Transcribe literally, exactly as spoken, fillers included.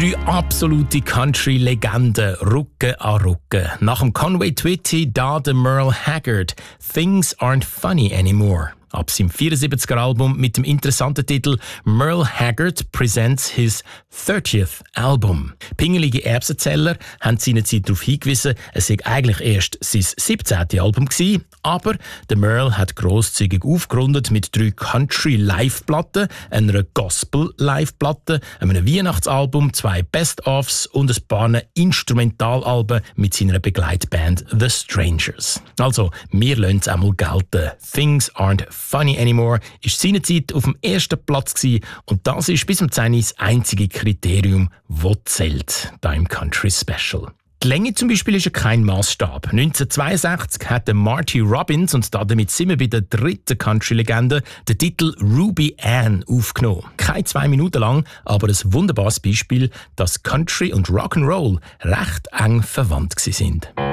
Drei absolute Country-Legenden, Rücken an Rücken. Nach dem Conway Twitty da der Merle Haggard. «Things aren't funny anymore». Ab seinem vierundsiebziger Album mit dem interessanten Titel «Merle Haggard presents his thirtieth Album». Pingelige Erbsenzähler haben seinerzeit darauf hingewiesen, es sei eigentlich erst sein siebzehntes Album gewesen, aber der Merle hat grosszügig aufgerundet mit drei Country-Live-Platten, einer Gospel-Live-Platte, einem Weihnachtsalbum, zwei Best-ofs und ein paar Instrumentalalben mit seiner Begleitband The Strangers. Also, wir lassen es einmal gelten. «Things aren't funny anymore» ist seinerzeit auf dem ersten Platz gewesen, und das ist bis zum zehn das einzige Kriterium, das zählt, da im Country Special. Die Länge zum Beispiel ist ja kein Maßstab. neunzehnhundertzweiundsechzig hat Marty Robbins, und damit sind wir bei der dritten Country-Legende, den Titel «Ruby Ann» aufgenommen. Keine zwei Minuten lang, aber ein wunderbares Beispiel, dass Country und Rock'n'Roll recht eng verwandt sind.